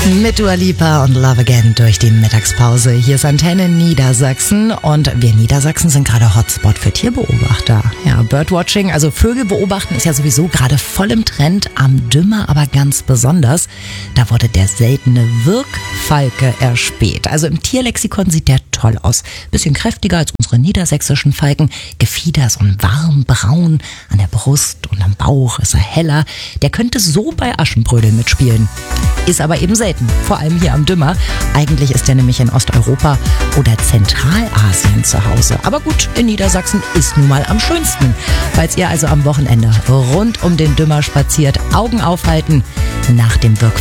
Mit Dua Lipa und Love Again durch die Mittagspause. Hier ist Antenne Niedersachsen und wir Niedersachsen sind gerade Hotspot für Tierbeobachter. Ja, Birdwatching, also Vögel beobachten, ist ja sowieso gerade voll im Trend, am Dümmer aber ganz besonders. Da wurde der seltene Wirkfalke erspäht. Also im Tierlexikon sieht der toll aus. Bisschen kräftiger als unsere niedersächsischen Falken. Gefieder so ein warm braun, an der Brust und am Bauch ist er heller. Der könnte so bei Aschenbrödel mitspielen. Ist aber eben selten, vor allem hier am Dümmer. Eigentlich ist der nämlich in Osteuropa oder Zentralasien zu Hause. Aber gut, in Niedersachsen ist nun mal am schönsten. Falls ihr also am Wochenende rund um den Dümmer spaziert, Augen aufhalten nach dem Wirkfalken.